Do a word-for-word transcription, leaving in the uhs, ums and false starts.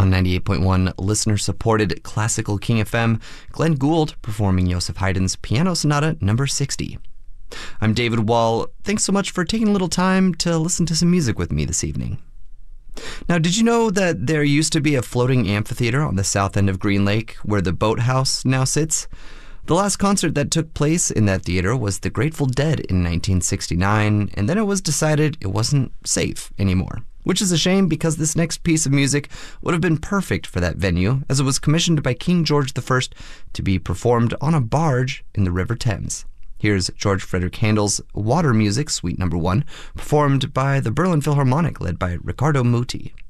On ninety-eight point one, listener-supported Classical King F M, Glenn Gould performing Joseph Haydn's Piano Sonata number sixty. I'm David Wall. Thanks so much for taking a little time to listen to some music with me this evening. Now, did you know that there used to be a floating amphitheater on the south end of Green Lake where the boathouse now sits? The last concert that took place in that theater was the Grateful Dead in nineteen sixty-nine, and then it was decided it wasn't safe anymore. Which is a shame because this next piece of music would have been perfect for that venue, as it was commissioned by King George the First to be performed on a barge in the River Thames. Here's George Frederick Handel's Water Music, Suite Number One, performed by the Berlin Philharmonic led by Riccardo Muti.